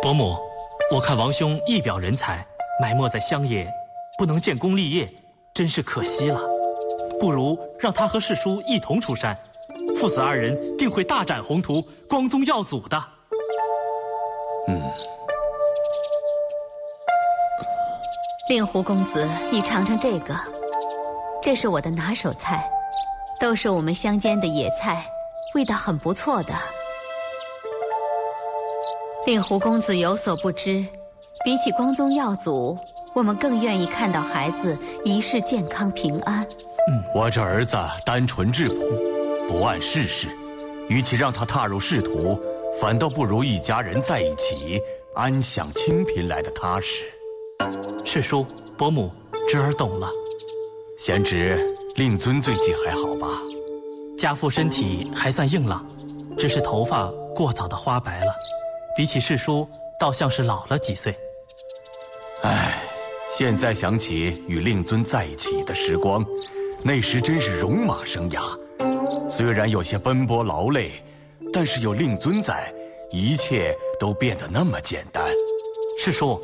伯母，我看王兄一表人才，埋没在乡野，不能建功立业，真是可惜了。不如让他和世叔一同出山，父子二人定会大展宏图，光宗耀祖的。 令狐公子，你尝尝这个，这是我的拿手菜，都是我们乡间的野菜，味道很不错的。令狐公子有所不知，比起光宗耀祖，我们更愿意看到孩子一世健康平安。 我这儿子单纯质朴，不谙世事，与其让他踏入仕途，反倒不如一家人在一起，安享清贫来的踏实。 世叔、伯母，侄儿懂了。 贤侄，令尊最近还好吧？ 家父身体还算硬朗，只是头发过早的花白了，比起世叔，倒像是老了几岁。 唉，现在想起与令尊在一起的时光，那时真是戎马生涯。虽然有些奔波劳累，但是有令尊在，一切都变得那么简单。 世叔，